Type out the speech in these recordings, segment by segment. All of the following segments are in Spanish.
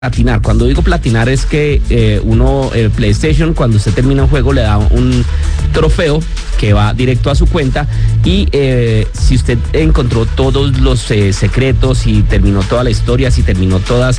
platinar. Cuando digo platinar es que el PlayStation, cuando usted termina un juego, le da un trofeo que va directo a su cuenta y si usted encontró todos los secretos y terminó toda la historia, si terminó todas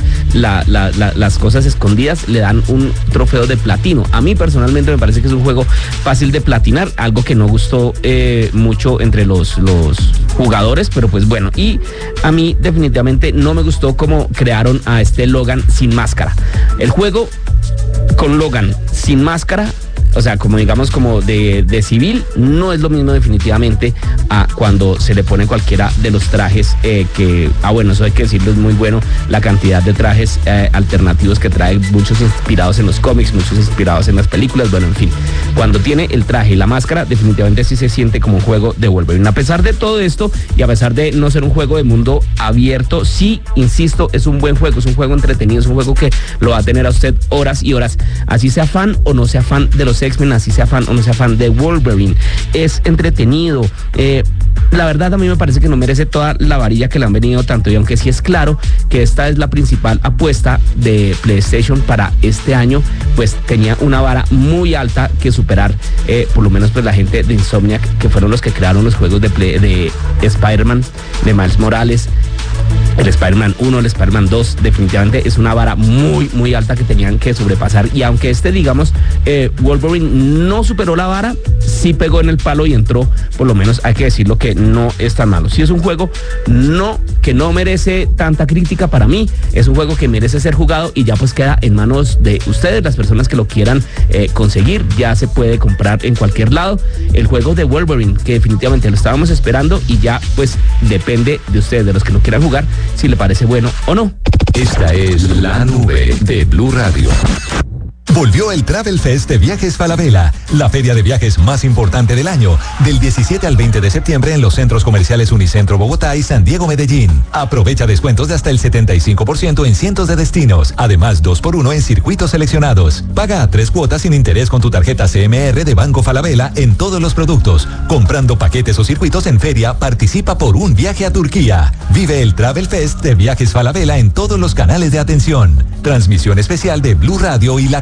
las cosas escondidas, le dan un trofeo de platino. A mí personalmente me parece que es un juego fácil de platinar, algo que no gustó mucho entre los jugadores, pero pues bueno, y a mí definitivamente no me gustó cómo crearon a este Logan sin máscara. El juego con Logan sin máscara, o sea, como digamos como de civil, no es lo mismo definitivamente a cuando se le pone cualquiera de los trajes bueno, eso hay que decirlo, es muy bueno la cantidad de trajes alternativos que trae, muchos inspirados en los cómics, muchos inspirados en las películas, bueno, en fin, cuando tiene el traje y la máscara, definitivamente sí se siente como un juego de Wolverine. A pesar de todo esto y a pesar de no ser un juego de mundo abierto, sí, insisto, es un buen juego, es un juego entretenido, es un juego que lo va a tener a usted horas y horas, así sea fan o no sea fan de los X-Men, así sea fan o no sea fan de Wolverine. Es entretenido. La verdad a mí me parece que no merece toda la varilla que le han venido tanto, y aunque sí es claro que esta es la principal apuesta de PlayStation para este año, pues tenía una vara muy alta que superar, por lo menos pues la gente de Insomniac, que fueron los que crearon los juegos de Spider-Man, de Miles Morales, el Spider-Man 1, el Spider-Man 2, definitivamente es una vara muy, muy alta que tenían que sobrepasar. Y aunque digamos, Wolverine no superó la vara, sí pegó en el palo y entró, por lo menos hay que decirlo que no es tan malo. Sí es un juego que no merece tanta crítica para mí, es un juego que merece ser jugado y ya pues queda en manos de ustedes, las personas que lo quieran conseguir, ya se puede comprar en cualquier lado. El juego de Wolverine, que definitivamente lo estábamos esperando y ya pues depende de ustedes, de los que lo quieran jugar, si le parece bueno o no. Esta es la nube de Blue Radio. Volvió el Travel Fest de Viajes Falabella, la feria de viajes más importante del año, del 17 al 20 de septiembre en los centros comerciales Unicentro Bogotá y San Diego Medellín. Aprovecha descuentos de hasta el 75% en cientos de destinos, además 2x1 en circuitos seleccionados. Paga a 3 cuotas sin interés con tu tarjeta CMR de Banco Falabella en todos los productos. Comprando paquetes o circuitos en feria, participa por un viaje a Turquía. Vive el Travel Fest de Viajes Falabella en todos los canales de atención. Transmisión especial de Blue Radio y La